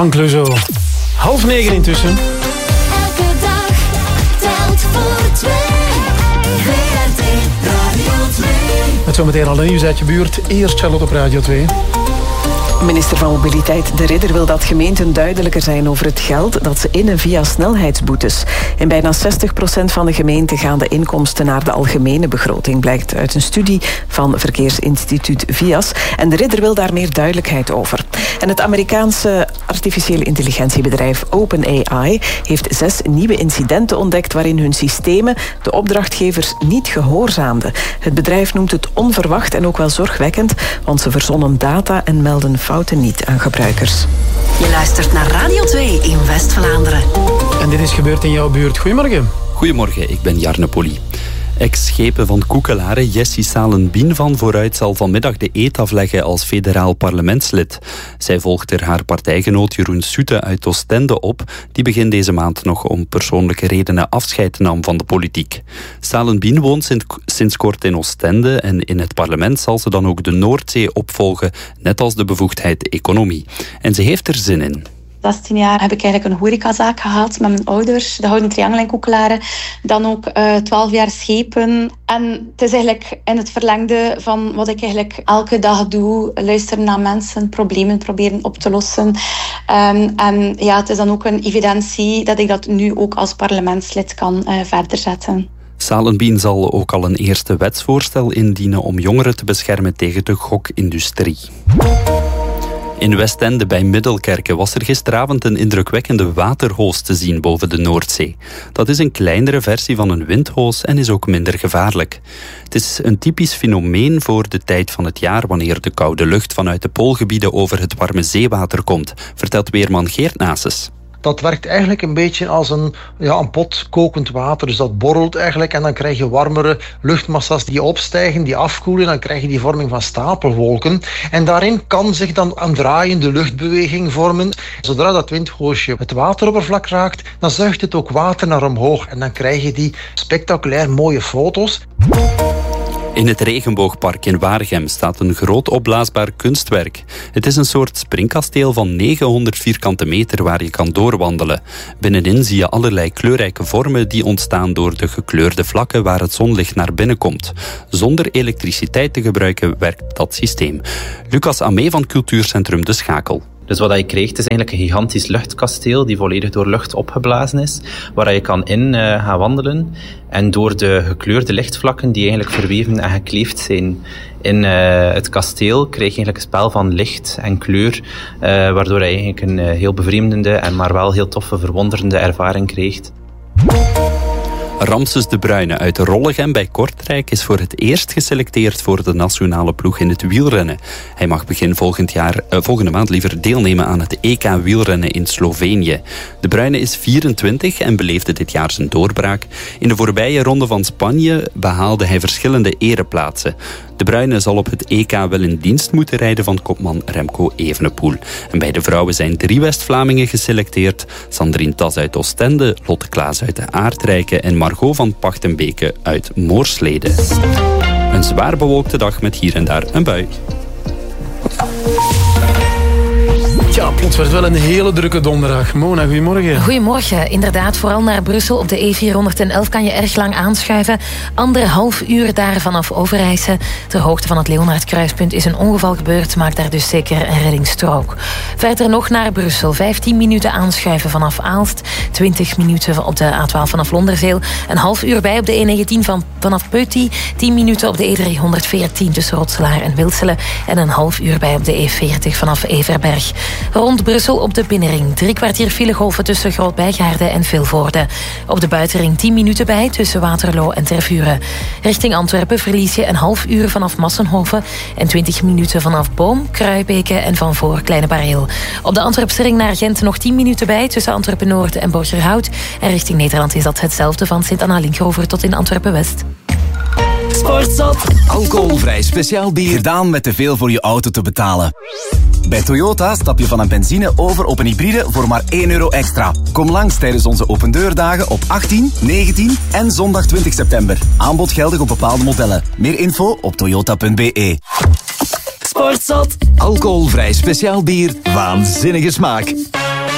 Clouseau. 8:30 intussen. Elke dag telt voor twee. VRT Radio 2. Met zometeen al een nieuws uit je buurt. Eerst Charlotte op Radio 2. Minister van Mobiliteit De Ridder wil dat gemeenten duidelijker zijn over het geld dat ze innen via snelheidsboetes. In bijna 60% van de gemeenten gaan de inkomsten naar de algemene begroting, blijkt uit een studie van verkeersinstituut VIAS. En De Ridder wil daar meer duidelijkheid over. En het Amerikaanse artificiële intelligentiebedrijf OpenAI heeft 6 nieuwe incidenten ontdekt waarin hun systemen de opdrachtgevers niet gehoorzaamden. Het bedrijf noemt het onverwacht en ook wel zorgwekkend, want ze verzonnen data en melden fouten niet aan gebruikers. Je luistert naar Radio 2 in West-Vlaanderen. En dit is gebeurd in jouw buurt. Goedemorgen. Goedemorgen, ik ben Jarne Polly. Ex-schepen van Koekelare, Jessie Salen-Bien van Vooruit, zal vanmiddag de eed afleggen als federaal parlementslid. Zij volgt er haar partijgenoot Jeroen Soete uit Oostende op, die begin deze maand nog om persoonlijke redenen afscheid nam van de politiek. Salen-Bien woont sinds kort in Oostende en in het parlement zal ze dan ook de Noordzee opvolgen, net als de bevoegdheid economie. En ze heeft er zin in. 16 jaar heb ik eigenlijk een horecazaak gehad met mijn ouders, de Gouden Triangel in Koekelare. Dan ook 12 jaar schepen. En het is eigenlijk in het verlengde van wat ik eigenlijk elke dag doe. Luisteren naar mensen, problemen proberen op te lossen. En ja, het is dan ook een evidentie dat ik dat nu ook als parlementslid kan verder zetten. Salen-Bien zal ook al een eerste wetsvoorstel indienen om jongeren te beschermen tegen de gokindustrie. In Westende bij Middelkerke was er gisteravond een indrukwekkende waterhoos te zien boven de Noordzee. Dat is een kleinere versie van een windhoos en is ook minder gevaarlijk. Het is een typisch fenomeen voor de tijd van het jaar wanneer de koude lucht vanuit de poolgebieden over het warme zeewater komt, vertelt weerman Geert Nases. Dat werkt eigenlijk een beetje als een pot kokend water. Dus dat borrelt eigenlijk en dan krijg je warmere luchtmassa's die opstijgen, die afkoelen. Dan krijg je die vorming van stapelwolken. En daarin kan zich dan een draaiende luchtbeweging vormen. Zodra dat windhoosje het wateroppervlak raakt, dan zuigt het ook water naar omhoog. En dan krijg je die spectaculair mooie foto's. In het Regenboogpark in Waregem staat een groot opblaasbaar kunstwerk. Het is een soort springkasteel van 900 vierkante meter waar je kan doorwandelen. Binnenin zie je allerlei kleurrijke vormen die ontstaan door de gekleurde vlakken waar het zonlicht naar binnen komt. Zonder elektriciteit te gebruiken werkt dat systeem. Lucas Amé van Cultuurcentrum De Schakel. Dus wat je krijgt is eigenlijk een gigantisch luchtkasteel die volledig door lucht opgeblazen is, waar je kan in gaan wandelen. En door de gekleurde lichtvlakken die eigenlijk verweven en gekleefd zijn in het kasteel, krijg je eigenlijk een spel van licht en kleur, waardoor je eigenlijk een heel bevreemdende en maar wel heel toffe, verwonderende ervaring krijgt. Ramses de Bruyne uit Rollegem bij Kortrijk is voor het eerst geselecteerd voor de nationale ploeg in het wielrennen. Hij mag begin volgende maand deelnemen aan het EK wielrennen in Slovenië. De Bruyne is 24 en beleefde dit jaar zijn doorbraak. In de voorbije ronde van Spanje behaalde hij verschillende ereplaatsen. De Bruyne zal op het EK wel in dienst moeten rijden van kopman Remco Evenepoel. En bij de vrouwen zijn 3 West-Vlamingen geselecteerd. Sandrine Tas uit Oostende, Lotte Klaas uit de Aardrijke en Margot van Pachtenbeke uit Moorslede. Een zwaar bewolkte dag met hier en daar een bui. Ja, plots werd wel een hele drukke donderdag. Mona, goedemorgen. Goedemorgen. Inderdaad, vooral naar Brussel op de E411 kan je erg lang aanschuiven. 1,5 uur daar vanaf Overijse. Ter hoogte van het Leonhardkruispunt is een ongeval gebeurd. Maak daar dus zeker een reddingsstrook. Verder nog naar Brussel. 15 minuten aanschuiven vanaf Aalst. 20 minuten op de A12 vanaf Londerzeel. Een half uur bij op de E19 vanaf Peuty. 10 minuten op de E314 tussen Rotselaar en Wilselen. En een half uur bij op de E40 vanaf Everberg. Rond Brussel op de binnenring. 3 kwartier filegolven tussen Groot-Bijgaarde en Vilvoorde. Op de buitenring 10 minuten bij tussen Waterloo en Tervuren. Richting Antwerpen verlies je een half uur vanaf Massenhoven en 20 minuten vanaf Boom, Kruibeke en van voor Kleine Bareel. Op de Antwerpse ring naar Gent nog 10 minuten bij tussen Antwerpen-Noord en Borgerhout. En richting Nederland is dat hetzelfde van Sint-Anna-Linkeroever tot in Antwerpen-West. Sportzot. Alcoholvrij speciaal bier. Gedaan met te veel voor je auto te betalen. Bij Toyota stap je van een benzine over op een hybride voor maar €1 extra. Kom langs tijdens onze opendeurdagen op 18, 19 en zondag 20 september. Aanbod geldig op bepaalde modellen. Meer info op toyota.be. Sportzot. Alcoholvrij speciaal bier, waanzinnige smaak.